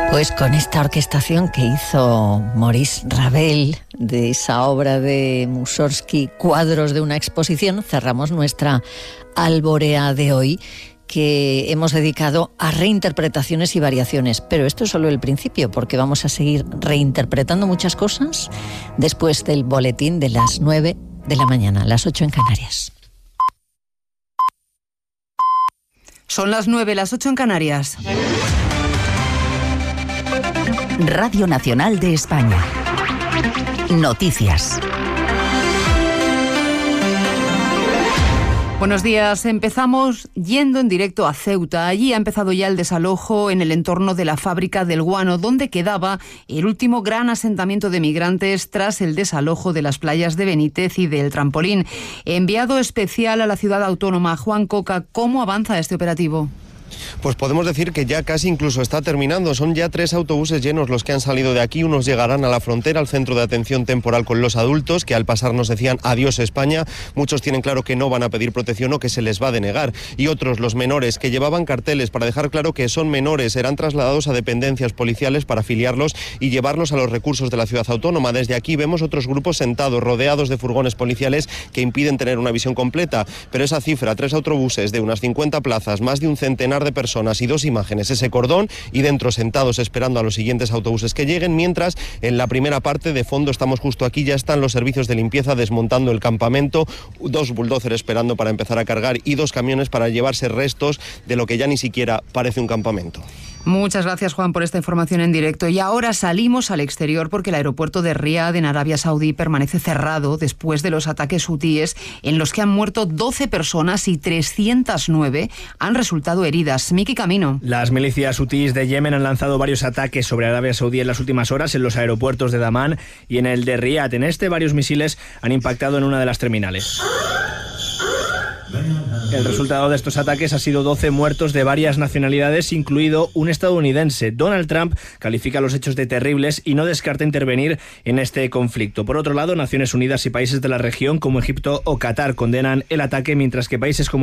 Pues con esta orquestación que hizo Maurice Ravel de esa obra de Mussorgsky, Cuadros de una exposición, cerramos nuestra alborea de hoy, que hemos dedicado a reinterpretaciones y variaciones. Pero esto es solo el principio, porque vamos a seguir reinterpretando muchas cosas después del boletín de las 9 de la mañana, las 8 en Canarias. Son las 9, las 8 en Canarias. Radio Nacional de España. Noticias. Buenos días. Empezamos yendo en directo a Ceuta. Allí ha empezado ya el desalojo en el entorno de la fábrica del guano, donde quedaba el último gran asentamiento de migrantes tras el desalojo de las playas de Benítez y del Trampolín. Enviado especial a la ciudad autónoma, Juan Coca, ¿cómo avanza este operativo? Pues podemos decir que ya casi incluso está terminando. Son ya 3 autobuses llenos los que han salido de aquí. Unos llegarán a la frontera, al centro de atención temporal con los adultos, que al pasar nos decían adiós España. Muchos tienen claro que no van a pedir protección o que se les va a denegar. Y otros, los menores, que llevaban carteles para dejar claro que son menores, serán trasladados a dependencias policiales para afiliarlos y llevarlos a los recursos de la ciudad autónoma. Desde aquí vemos otros grupos sentados, rodeados de furgones policiales que impiden tener una visión completa. Pero esa cifra, 3 autobuses de unas 50 plazas, más de un centenar de personas y 2 imágenes, ese cordón, y dentro sentados esperando a los siguientes autobuses que lleguen, mientras en la primera parte de fondo, estamos justo aquí, ya están los servicios de limpieza desmontando el campamento, 2 bulldozers esperando para empezar a cargar y 2 camiones para llevarse restos de lo que ya ni siquiera parece un campamento. Muchas gracias, Juan, por esta información en directo. Y ahora salimos al exterior porque el aeropuerto de Riad, en Arabia Saudí, permanece cerrado después de los ataques hutíes en los que han muerto 12 personas y 309 han resultado heridas. Miki Camino. Las milicias hutíes de Yemen han lanzado varios ataques sobre Arabia Saudí en las últimas horas en los aeropuertos de Damán y en el de Riad. En este, varios misiles han impactado en una de las terminales. El resultado de estos ataques ha sido 12 muertos de varias nacionalidades, incluido un estadounidense. Donald Trump califica los hechos de terribles y no descarta intervenir en este conflicto. Por otro lado, Naciones Unidas y países de la región como Egipto o Qatar condenan el ataque, mientras que países como